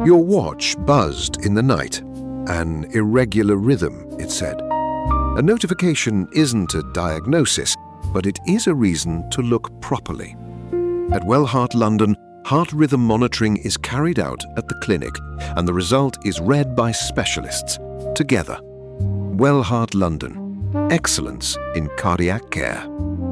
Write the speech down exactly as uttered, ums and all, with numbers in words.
Your watch buzzed in the night. An irregular rhythm, it said. A notification isn't a diagnosis, but it is a reason to look properly. At Wellheart London, heart rhythm monitoring is carried out at the clinic, and the result is read by specialists, together. Wellheart London. Excellence in cardiac care.